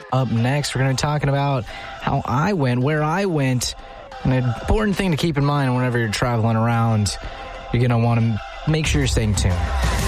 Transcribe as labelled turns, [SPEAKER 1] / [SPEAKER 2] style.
[SPEAKER 1] Up next, we're going to be talking about how I went, where I went. An important thing to keep in mind whenever you're traveling around. You're going to want to make sure you're staying tuned.